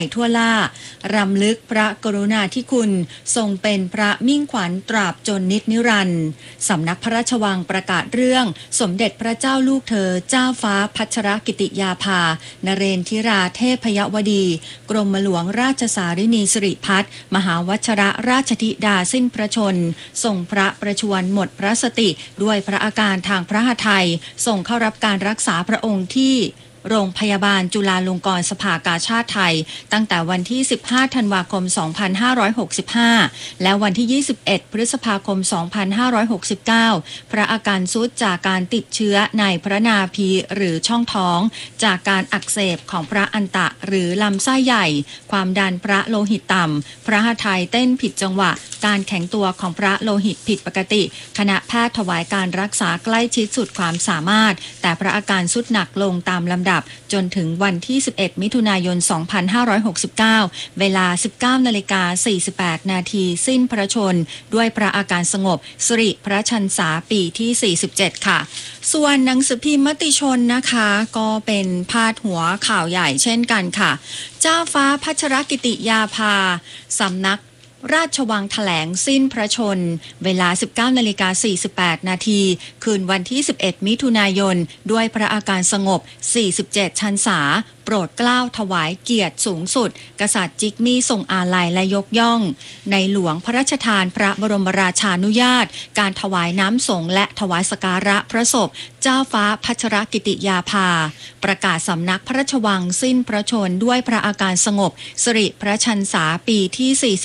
ทั่วล่ารำลึกพระกรุณาธิคุณทรงเป็นพระมิ่งขวัญตราบจนนิรันดร์สำนักพระราชวังประกาศเรื่องสมเด็จพระเจ้าลูกเธอเจ้าฟ้าพัชรกิติยาภานเรนทิราเทพยวดีกรมหลวงราชสารินีสิริพัฒน์มหาวชรราชธิดาสิ้นพระชนทรงพระประชวรหมดพระสติด้วยพระอาการทางพระหทัยทรงเข้ารับการรักษาพระองค์ที่โรงพยาบาลจุฬาลงกรณ์สภากาชาดไทยตั้งแต่วันที่ 15 ธันวาคม 2565 และวันที่ 21 พฤษภาคม 2569 พระอาการทรุดจากการติดเชื้อในพระนาภีหรือช่องท้องจากการอักเสบของพระอันตะหรือลำไส้ใหญ่ความดันพระโลหิตต่ำพระหทัยเต้นผิดจังหวะการแข็งตัวของพระโลหิตผิดปกติคณะแพทย์ถวายการรักษาใกล้ชิดสุดความสามารถแต่พระอาการทรุดหนักลงตามลำดับจนถึงวันที่ 11 มิถุนายน 2569 เวลา 19:48 นาทีสิ้นพระชนด้วยพระอาการสงบสิริพระชันษาปีที่ 47 ค่ะส่วนหนังสือพิมพ์มติชนนะคะก็เป็นพาดหัวข่าวใหญ่เช่นกันค่ะเจ้าฟ้าพัชรกิติยาภาสำนักราชวังแถลงสิ้นพระชนเวลา 19:48 นาทีคืนวันที่ 11 มิถุนายนด้วยพระอาการสงบ 47 พรรษาโปรดเกล้าถวายเกียรติสูงสุดกษัตริย์จิกมี่ทรงอาลัยและยกย่องในหลวงพระราชทานพระบรมราชานุญาตการถวายน้ำสงฆ์และถวายสักการะพระศพเจ้าฟ้าพัชรกิติยาภาประกาศสำนักพระราชวังสิ้นพระชนด้วยพระอาการสงบสิริพระชันษาปีที่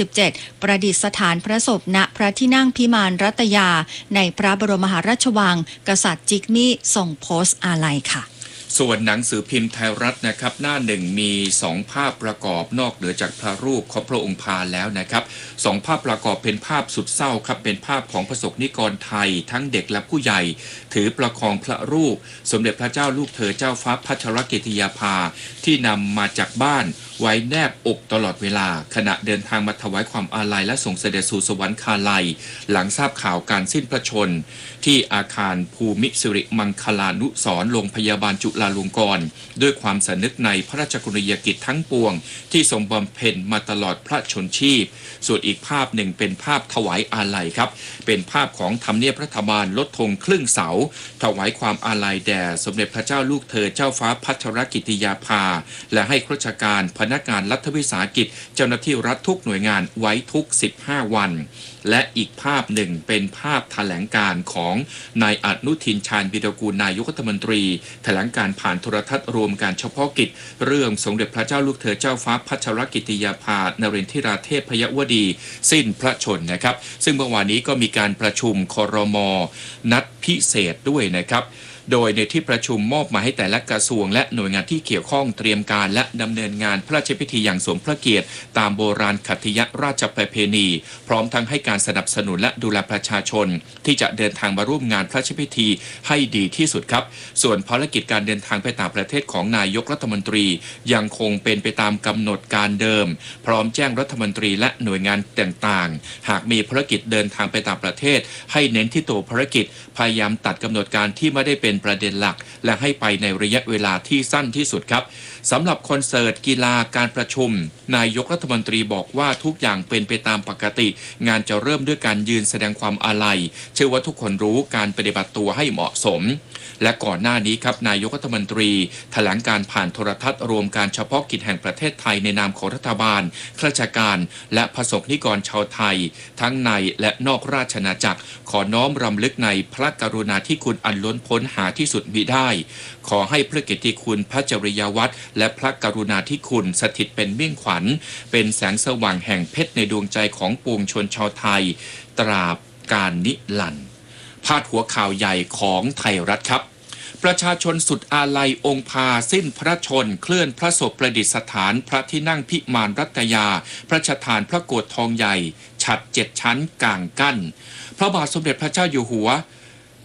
47 ประดิษฐานพระศพณพระที่นั่งพิมานรัตยาในพระบรมมหาราชวังกษัตริย์จิกมี่ทรงโพสต์อาลัยค่ะส่วนหนังสือพิมพ์ไทยรัฐนะครับหน้าหนึ่งมี2ภาพประกอบนอกเหนือจากพระรูปของพระองค์พาแล้วนะครับ2ภาพประกอบเป็นภาพสุดเศร้าครับเป็นภาพของประสบนิกรไทยทั้งเด็กและผู้ใหญ่ถือประคองพระรูปสมเด็จพระเจ้าลูกเธอเจ้าฟ้าพัชรกิติยาภาที่นำมาจากบ้านไว้แนบอกตลอดเวลาขณะเดินทางมาถวายความอาลัยและส่งเสด็จสู่สวรรคาลัยหลังทราบข่าวการสิ้นพระชนที่อาคารภูมิสิริมังคลานุสรณ์โรงพยาบาลจุฬาลงกรณ์ด้วยความสำนึกในพระราชกรณียกิจทั้งปวงที่ทรงบำเพ็ญมาตลอดพระชนชีพส่วนอีกภาพหนึ่งเป็นภาพถวายอาลัยครับเป็นภาพของทำเนียบรัฐบาลลดธงครึ่งเสาถวายความอาลัยแด่สมเด็จพระเจ้าลูกเธอเจ้าฟ้าพัชรกิติยาภาและให้ข้าราชการพนักงานรัฐวิสาหกิจเจ้าหน้าที่รัฐทุกหน่วยงานไว้ทุก15 วันและอีกภาพหนึ่งเป็นภาพแถลงการของนายอนุทินชาญวีรกูลนายกรัฐมนตรีแถลงการผ่านโทรทัศน์รวมการเฉพาะกิจเรื่องสมเด็จพระเจ้าลูกเธอเจ้าฟ้าพัชรกิติยาภานเรนทิราเทพยวดีสิ้นพระชนนะครับซึ่งเมื่อวานนี้ก็มีการประชุมครม.นัดพิเศษด้วยนะครับโดยในที่ประชุมมอบหมายให้แต่ละกระทรวงและหน่วยงานที่เกี่ยวข้องเตรียมการและดำเนินงานพระราชพิธีอย่างสมพระเกียรติตามโบราณขัตติยราชประเพณีพร้อมทั้งให้การสนับสนุนและดูแลประชาชนที่จะเดินทางมาร่วมงานพระราชพิธีให้ดีที่สุดครับส่วนภารกิจการเดินทางไปต่างประเทศของนายกรัฐมนตรียังคงเป็นไปตามกำหนดการเดิมพร้อมแจ้งรัฐมนตรีและหน่วยงานต่างๆหากมีภารกิจเดินทางไปต่างประเทศให้เน้นที่ตัวภารกิจพยายามตัดกำหนดการที่ไม่ได้เป็นประเด็นหลักและให้ไปในระยะเวลาที่สั้นที่สุดครับสำหรับคอนเสิร์ตกีฬาการประชุมนายกรัฐมนตรีบอกว่าทุกอย่างเป็นไปตามปกติงานจะเริ่มด้วยการยืนแสดงความอาลัยเชื่อว่าทุกคนรู้การปฏิบัติตัวให้เหมาะสมและก่อนหน้านี้ครับนายกรัฐมนตรีแถลงการผ่านโทรทัศน์รวมการเฉพาะกิจแห่งประเทศไทยในนามของรัฐบาลข้าราชการและประสบนิกรชาวไทยทั้งในและนอกราชอาณาจักรขอน้อมรำลึกในพระกรุณาธิคุณอันล้นพ้นหาที่สุดมิได้ขอให้พระเกียรติคุณพระจริยวัตรและพระกรุณาธิคุณสถิตเป็นเมี่ยงขวัญเป็นแสงสว่างแห่งเพชรในดวงใจของปวงชนชาวไทยตราบกาลนิรันดร์พาดหัวข่าวใหญ่ของไทยรัฐครับประชาชนสุดอาลัยองค์พาสิ้นพระชนเคลื่อนพระศพประดิษฐานพระที่นั่งพิมานรัตยาพระราชทานพระโกฐทองใหญ่ฉัตร7 ชั้นกลางกั้นพระบาทสมเด็จพระเจ้าอยู่หัว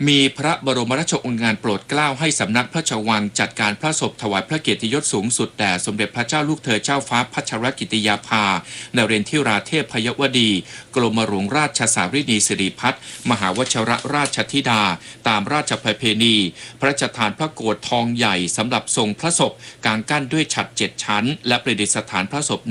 มีพระบรมราชโองการโปรดเกล้าให้สำนักพระราชวังจัดการพระศพถวายพระเกียรติยศสูงสุดแด่สมเด็จพระเจ้าลูกเธอเจ้าฟ้าพัชรกิติยาภานเรนทิราเทพพยวดีกรมหลวงราชสารินีสิริพัฒน์มหาวชรราชธิดาตามราชประเพณีพระราชทานพระโกฐทองใหญ่สำหรับทรงพระศพกางกั้นด้วยฉัตร7 ชั้นและประดิษฐานพระศพ